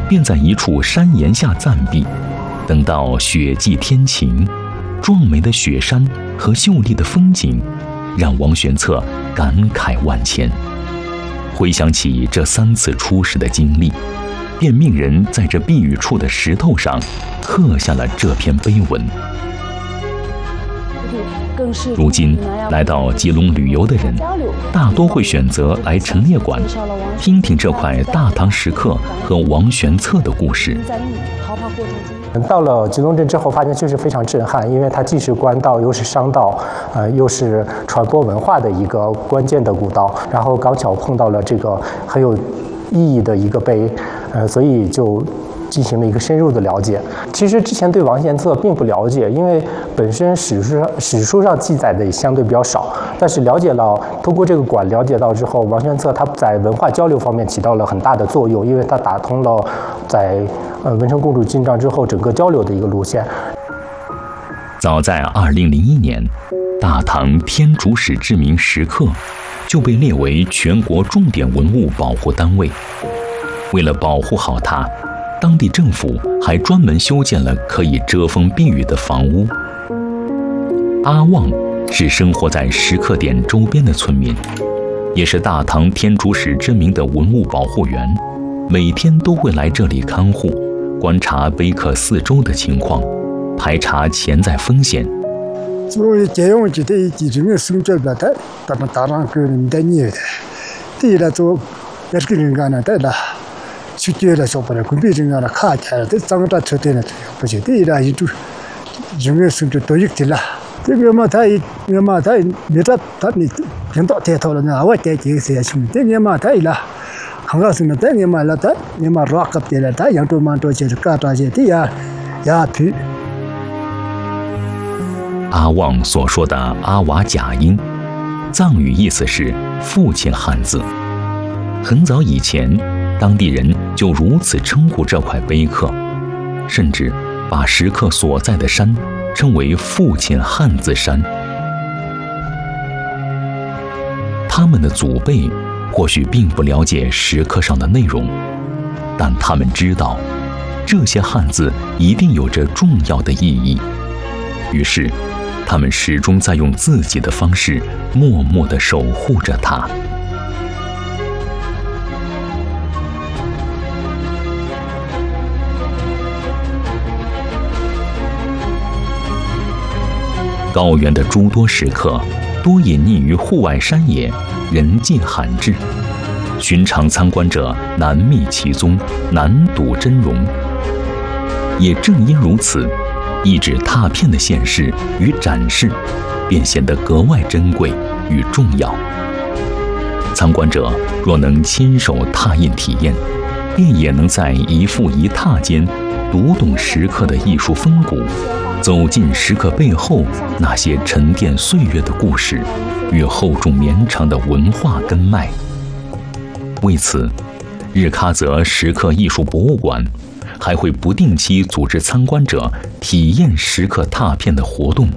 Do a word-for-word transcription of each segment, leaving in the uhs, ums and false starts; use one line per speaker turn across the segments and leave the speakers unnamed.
便在一处山岩下暂避，等到雪霁天晴，壮美的雪山和秀丽的风景，让王玄策感慨万千。回想起这三次出使的经历，便命人在这避雨处的石头上刻下了这篇碑文。如今来到吉隆旅游的人，大多会选择来陈列馆，听听这块大唐石刻和王玄策的故事。
到了吉隆镇之后，发现确实非常震撼，因为它既是官道，又是商道，呃，又是传播文化的一个关键的古道。然后刚巧碰到了这个很有意义的一个碑，呃，所以就进行了一个深入的了解。其实之前对王玄策并不了解，因为本身史书上史书上记载的也相对比较少。但是了解到，通过这个馆了解到之后，王玄策他在文化交流方面起到了很大的作用，因为他打通了在呃文成公主进帐之后整个交流的一个路线。
早在二零零一年，大唐天竺石知名石刻就被列为全国重点文物保护单位。为了保护好它，当地政府还专门修建了可以遮风避雨的房屋。阿旺是生活在石刻点周边的村民，也是大唐天竺石知名的文物保护员，每天都会来这里看护，观察碑刻四周的情况，排查潜在风险。
所这样觉得这整个生活不太，他们打上个人的孽的，第一来做那个人干的对了。去接了小朋友，准备人家的卡起来，这长大出来了，不是第一来一就人家生活都一起了。这个嘛，他这嘛他你他他你领导带头了呢，我带几个些什么？这个嘛他了，刚刚是呢，这个嘛了他，你嘛 rock up 的了，他养多蛮多些的嘎达些的呀呀皮。
阿旺所说的阿瓦贾音，藏语意思是父亲汉字。很早以前，当地人就如此称呼这块碑刻，甚至把石刻所在的山称为父亲汉字山。他们的祖辈或许并不了解石刻上的内容，但他们知道这些汉字一定有着重要的意义，于是他们始终在用自己的方式默默地守护着它。高原的诸多石刻多隐匿于户外山野，人迹罕至，寻常参观者难觅其踪，难睹真容。也正因如此，一纸拓片的现世与展示便显得格外珍贵与重要。参观者若能亲手拓印体验，便也能在一幅一拓间读懂石刻的艺术风骨，走进石刻背后那些沉淀岁月的故事与厚重绵长的文化根脉。为此，日喀则石刻艺术博物馆还会不定期组织参观者体验石刻拓片的活动。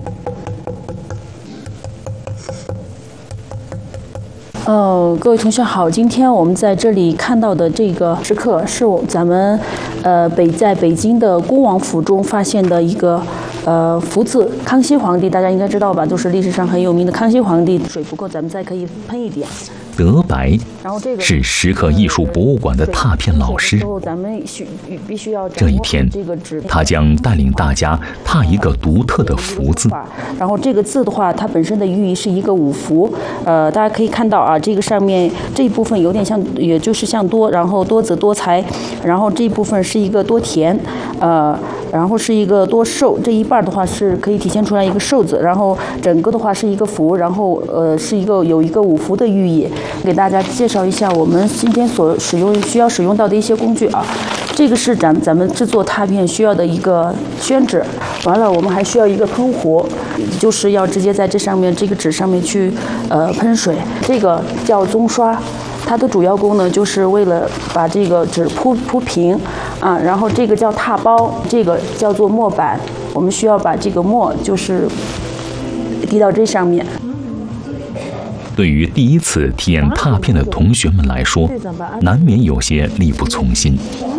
呃，各位同学好，今天我们在这里看到的这个石刻是我咱们呃北在北京的恭王府中发现的一个呃福字，康熙皇帝大家应该知道吧，就是历史上很有名的康熙皇帝。水不够，咱们再可以喷一点。
德白是石刻艺术博物馆的拓片老师。这一天，他将带领大家拓一个独特的福字。
然后这个字的话，它本身的寓意是一个五福。呃，大家可以看到啊，这个上面这一部分有点像，也就是像多，然后多子多财，然后这一部分是一个多田，呃，然后是一个多寿，这一半的话是可以体现出来一个寿字，然后整个的话是一个福，然后呃是一个有一个五福的寓意。给大家介绍一下我们今天所使用需要使用到的一些工具啊，这个是咱咱们制作拓片需要的一个宣纸，完了我们还需要一个喷壶，就是要直接在这上面这个纸上面去呃喷水，这个叫棕刷。它的主要功能就是为了把这个纸铺铺平啊，然后这个叫拓包，这个叫做墨板，我们需要把这个墨就是滴到这上面。
对于第一次体验拓片的同学们来说，难免有些力不从心。